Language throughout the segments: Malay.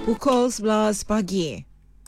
Pukul 11 pagi.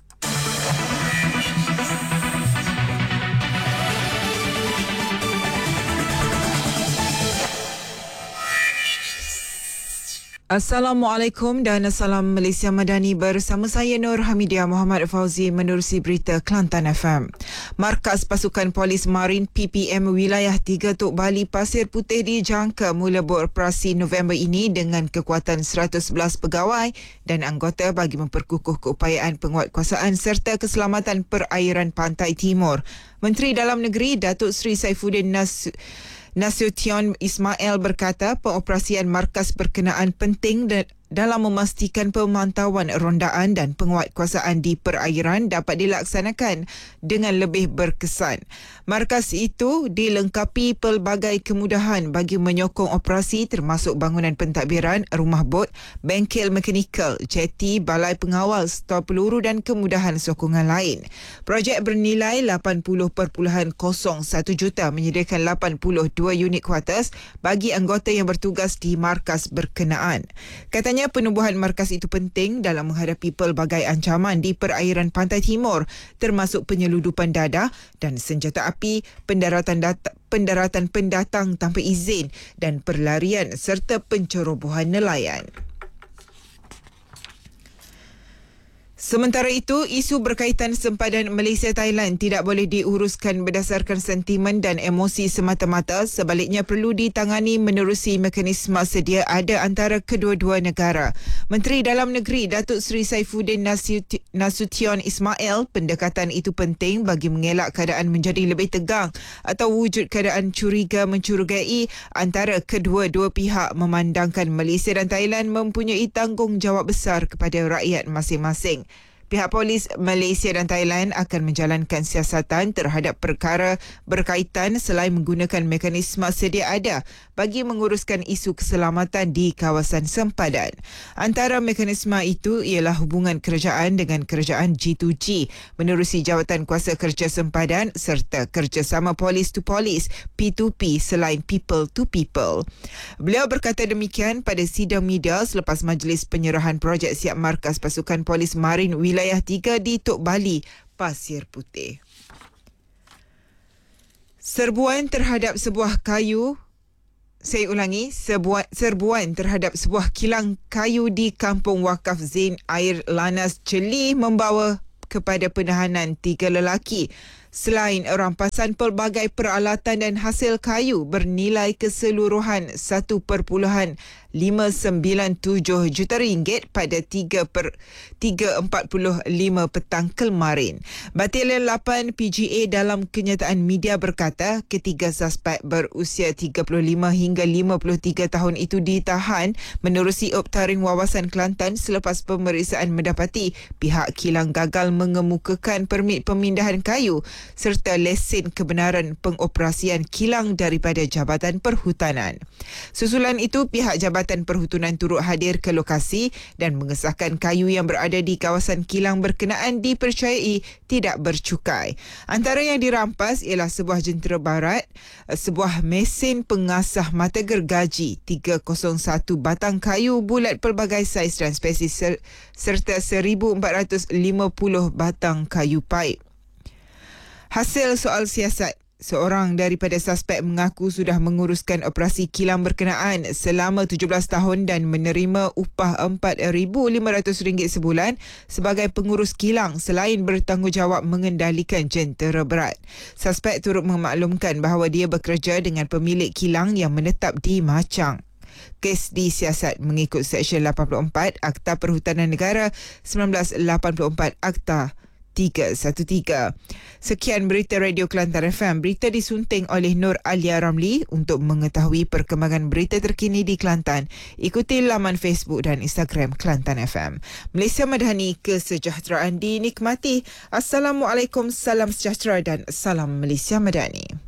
Assalamualaikum dan Salam Malaysia Madani, bersama saya Nur Hamidia Muhammad Fauzi menerusi berita Kelantan FM. Markas Pasukan Polis Marin PPM Wilayah 3 Tok Bali Pasir Putih dijangka mula beroperasi November ini dengan kekuatan 111 pegawai dan anggota bagi memperkukuh keupayaan penguatkuasaan serta keselamatan perairan pantai timur. Menteri Dalam Negeri Datuk Seri Saifuddin Nasution Ismail berkata pengoperasian markas berkenaan penting dalam memastikan pemantauan rondaan dan penguatkuasaan di perairan dapat dilaksanakan dengan lebih berkesan. Markas itu dilengkapi pelbagai kemudahan bagi menyokong operasi termasuk bangunan pentadbiran, rumah bot, bengkel mekanikal, jeti, balai pengawal, stor peluru dan kemudahan sokongan lain. Projek bernilai 80.01 juta menyediakan 82 unit kuartus bagi anggota yang bertugas di markas berkenaan. Katanya penubuhan markas itu penting dalam menghadapi pelbagai ancaman di perairan pantai timur termasuk penyeludupan dadah dan senjata api, pendaratan pendatang tanpa izin dan perlarian serta pencerobohan nelayan. Sementara itu, isu berkaitan sempadan Malaysia-Thailand tidak boleh diuruskan berdasarkan sentimen dan emosi semata-mata, sebaliknya perlu ditangani menerusi mekanisme sedia ada antara kedua-dua negara. Menteri Dalam Negeri Datuk Seri Saifuddin Nasution Ismail, pendekatan itu penting bagi mengelak keadaan menjadi lebih tegang atau wujud keadaan curiga mencurigai antara kedua-dua pihak, memandangkan Malaysia dan Thailand mempunyai tanggungjawab besar kepada rakyat masing-masing. Pihak polis Malaysia dan Thailand akan menjalankan siasatan terhadap perkara berkaitan selain menggunakan mekanisme sedia ada bagi menguruskan isu keselamatan di kawasan sempadan. Antara mekanisme itu ialah hubungan kerajaan dengan kerajaan G2G menerusi jawatan kuasa kerja sempadan serta kerjasama polis to polis P2P selain people to people. Beliau berkata demikian pada sidang media selepas majlis penyerahan projek siap markas pasukan polis Marin Wilayah 3 di Tok Bali, Pasir Putih. Serbuan terhadap sebuah kilang kayu di Kampung Wakaf Zain Air Lanas Celi membawa kepada penahanan 3 lelaki. Selain rampasan pelbagai peralatan dan hasil kayu bernilai keseluruhan 1.597 juta ringgit pada 3:45 petang kemarin. Batalion 8 PGA dalam kenyataan media berkata ketiga suspek berusia 35 hingga 53 tahun itu ditahan menerusi Optaring Wawasan Kelantan selepas pemeriksaan mendapati pihak kilang gagal mengemukakan permit pemindahan kayu serta lesen kebenaran pengoperasian kilang daripada Jabatan Perhutanan. Susulan itu, pihak Jabatan Perhutanan turut hadir ke lokasi dan mengesahkan kayu yang berada di kawasan kilang berkenaan dipercayai tidak bercukai. Antara yang dirampas ialah sebuah jentera barat, sebuah mesin pengasah mata gergaji, 301 batang kayu bulat pelbagai saiz dan spesies serta 1,450 batang kayu paip. Hasil soal siasat, seorang daripada suspek mengaku sudah menguruskan operasi kilang berkenaan selama 17 tahun dan menerima upah RM4,500 sebulan sebagai pengurus kilang selain bertanggungjawab mengendalikan jentera berat. Suspek turut memaklumkan bahawa dia bekerja dengan pemilik kilang yang menetap di Machang. Kes disiasat mengikut Seksyen 84 Akta Perhutanan Negara 1984 Akta 313. Sekian berita Radio Kelantan FM. Berita disunting oleh Nur Alia Ramli. Untuk mengetahui perkembangan berita terkini di Kelantan, ikuti laman Facebook dan Instagram Kelantan FM. Malaysia Madani, kesejahteraan dinikmati. Assalamualaikum, salam sejahtera dan salam Malaysia Madani.